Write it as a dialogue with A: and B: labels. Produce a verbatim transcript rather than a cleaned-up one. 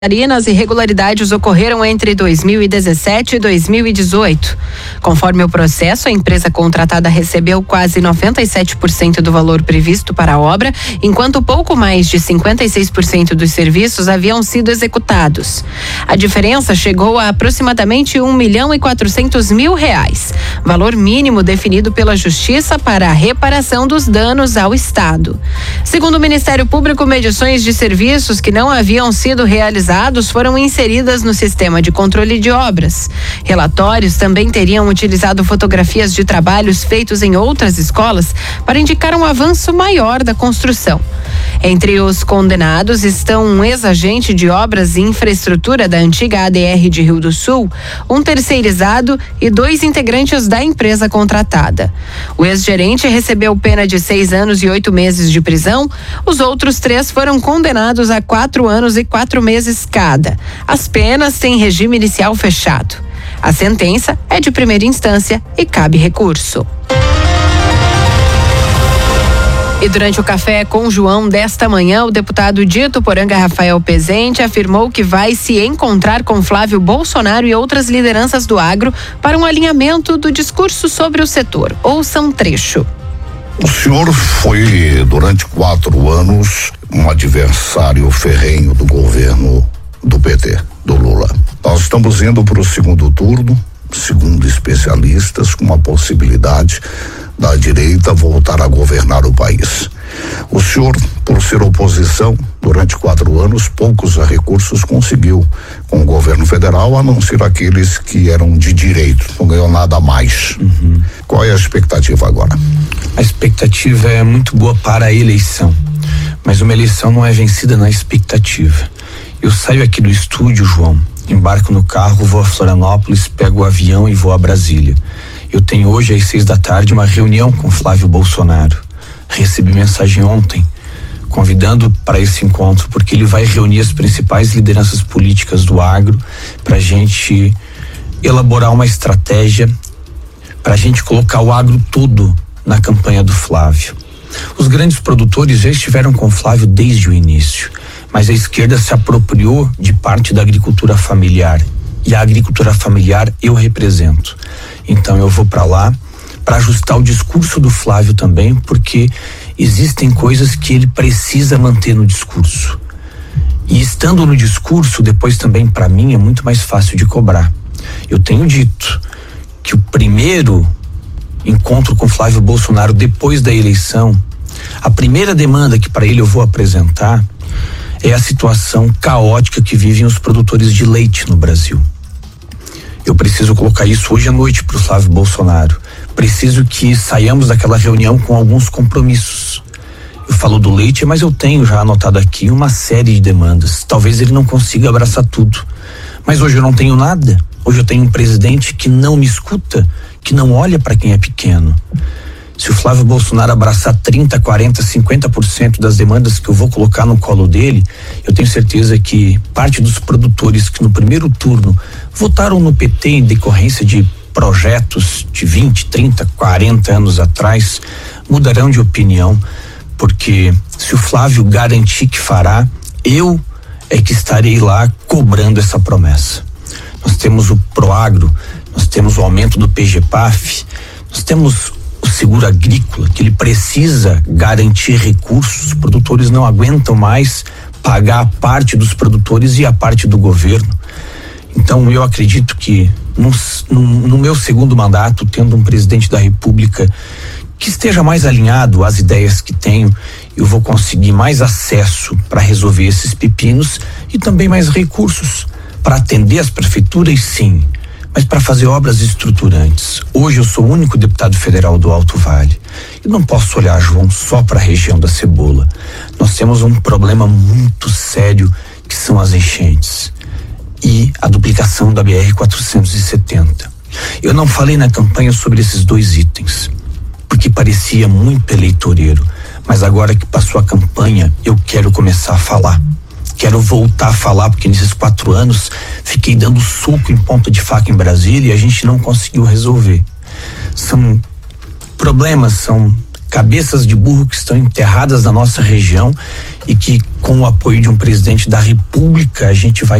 A: As irregularidades ocorreram entre dois mil e dezessete e dois mil e dezoito. Conforme o processo, a empresa contratada recebeu quase noventa e sete por cento do valor previsto para a obra, enquanto pouco mais de cinquenta e seis por cento dos serviços haviam sido executados. A diferença chegou a aproximadamente um milhão e quatrocentos mil reais, valor mínimo definido pela Justiça para a reparação dos danos ao Estado. Segundo o Ministério Público, medições de serviços que não haviam sido realizadas foram inseridas no sistema de controle de obras. Relatórios também teriam utilizado fotografias de trabalhos feitos em outras escolas para indicar um avanço maior da construção. Entre os condenados estão um ex-agente de obras e infraestrutura da antiga A D R de Rio do Sul, um terceirizado e dois integrantes da empresa contratada. O ex-gerente recebeu pena de seis anos e oito meses de prisão. Os outros três foram condenados a quatro anos e quatro meses cada. As penas têm regime inicial fechado. A sentença é de primeira instância e cabe recurso. E durante o café com João desta manhã, o deputado de Ituporanga, Rafael Pezente, afirmou que vai se encontrar com Flávio Bolsonaro e outras lideranças do agro para um alinhamento do discurso sobre o setor. Ouça um trecho.
B: O senhor foi, durante quatro anos, um adversário ferrenho do governo do P T, do Lula. Nós estamos indo para o segundo turno, segundo especialistas, com uma possibilidade da direita voltar a governar o país. O senhor, por ser oposição, durante quatro anos, poucos recursos conseguiu com o governo federal, a não ser aqueles que eram de direito, não ganhou nada a mais. Uhum. Qual é a expectativa agora?
C: A expectativa é muito boa para a eleição, mas uma eleição não é vencida na expectativa. Eu saio aqui do estúdio, João, embarco no carro, vou a Florianópolis, pego o avião e vou a Brasília. Eu tenho hoje às seis da tarde uma reunião com Flávio Bolsonaro. Recebi mensagem ontem convidando para esse encontro, porque ele vai reunir as principais lideranças políticas do agro para a gente elaborar uma estratégia, para a gente colocar o agro todo na campanha do Flávio. Os grandes produtores já estiveram com o Flávio desde o início, mas a esquerda se apropriou de parte da agricultura familiar, e a agricultura familiar eu represento. Então eu vou para lá para ajustar o discurso do Flávio também, porque existem coisas que ele precisa manter no discurso. E estando no discurso, depois também para mim é muito mais fácil de cobrar. Eu tenho dito que o primeiro encontro com Flávio Bolsonaro depois da eleição, a primeira demanda que para ele eu vou apresentar é a situação caótica que vivem os produtores de leite no Brasil. Eu preciso colocar isso hoje à noite para o Flávio Bolsonaro. Preciso que saiamos daquela reunião com alguns compromissos. Eu falo do leite, mas eu tenho já anotado aqui uma série de demandas. Talvez ele não consiga abraçar tudo. Mas hoje eu não tenho nada. Hoje eu tenho um presidente que não me escuta, que não olha para quem é pequeno. Se o Flávio Bolsonaro abraçar trinta, quarenta, cinquenta por cento das demandas que eu vou colocar no colo dele, eu tenho certeza que parte dos produtores que no primeiro turno votaram no P T em decorrência de projetos de vinte, trinta, quarenta anos atrás mudarão de opinião, porque se o Flávio garantir que fará, eu é que estarei lá cobrando essa promessa. Nós temos o Proagro, nós temos o aumento do P G P A F, nós temos o seguro agrícola, que ele precisa garantir recursos. Os produtores não aguentam mais pagar a parte dos produtores e a parte do governo. Então eu acredito que no, no, no meu segundo mandato, tendo um presidente da República que esteja mais alinhado às ideias que tenho, eu vou conseguir mais acesso para resolver esses pepinos e também mais recursos para atender as prefeituras, sim, mas para fazer obras estruturantes. Hoje eu sou o único deputado federal do Alto Vale. Eu não posso olhar, João, só para a região da Cebola. Nós temos um problema muito sério, que são as enchentes e a duplicação da B R quatrocentos e setenta. Eu não falei na campanha sobre esses dois itens, porque parecia muito eleitoreiro, mas agora que passou a campanha, eu quero começar a falar. Quero voltar a falar, porque nesses quatro anos fiquei dando soco em ponta de faca em Brasília e a gente não conseguiu resolver. São problemas, são cabeças de burro que estão enterradas na nossa região e que, com o apoio de um presidente da República, a gente vai